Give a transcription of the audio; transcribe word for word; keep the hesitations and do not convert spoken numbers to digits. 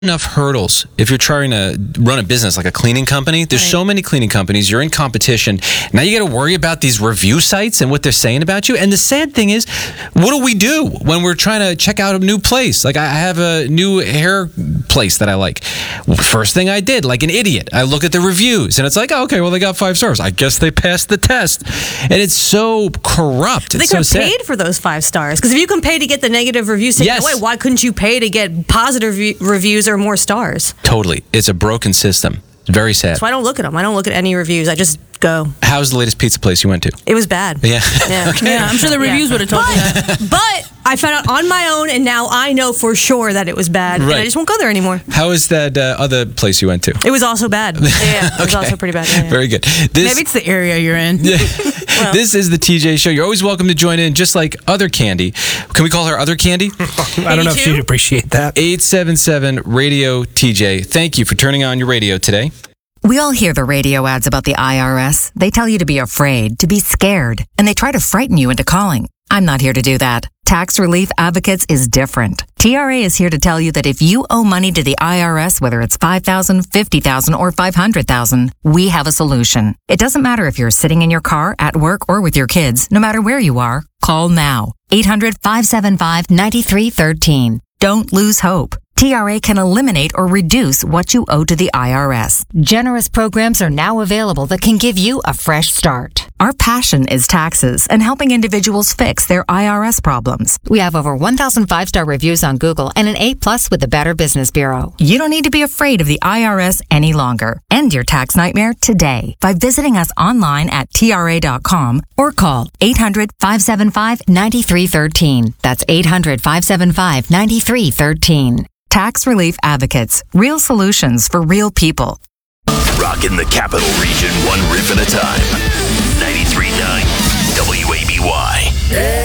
enough hurdles if you're trying to run a business like a cleaning company. There's Right. so many cleaning companies. You're in competition. Now you got to worry about these review sites and what they're saying about you. And the sad thing is, what do we do when we're trying to check out a new place? Like I have a new hair place that I like. First thing I did, like an idiot, I look at the reviews and it's like, oh, okay, well, they got five stars. I guess they passed the test. And it's so corrupt. They It's could so have sad. paid for those five stars. Because if you can pay to get the negative reviews taken Yes. away, why couldn't you pay to get positive re- reviews or more stars? Totally. It's a broken system. It's very sad. So I don't look at them. I don't look at any reviews. I just go. How's the latest pizza place you went to? It was bad. Yeah. Yeah. Yeah, I'm sure the reviews would have told you that. But I found out on my own, and now I know for sure that it was bad. And Right. I just won't go there anymore. How is that uh, other place you went to? It was also bad. Yeah, it was also pretty bad. Yeah, yeah. Very good. This, Maybe it's the area you're in. this is the T J Show. You're always welcome to join in, just like Other Candy. Can we call her Other Candy? I don't know if she'd appreciate that. eight seven seven radio T J. Thank you for turning on your radio today. We all hear the radio ads about the I R S. They tell you to be afraid, to be scared, and they try to frighten you into calling. I'm not here to do that. Tax Relief Advocates is different. T R A is here to tell you that if you owe money to the I R S, whether it's five thousand dollars, fifty thousand dollars, or five hundred thousand dollars, we have a solution. It doesn't matter if you're sitting in your car, at work, or with your kids. No matter where you are, call now. eight hundred, five seven five, nine three one three. Don't lose hope. T R A can eliminate or reduce what you owe to the I R S. Generous programs are now available that can give you a fresh start. Our passion is taxes and helping individuals fix their I R S problems. We have over one thousand five-star reviews on Google and an A plus with the Better Business Bureau. You don't need to be afraid of the I R S any longer. End your tax nightmare today by visiting us online at T R A dot com or call eight hundred, five seven five, nine three one three. That's eight hundred, five seven five, nine three one three. Tax Relief Advocates. Real solutions for real people. Rocking the capital region one riff at a time. ninety-three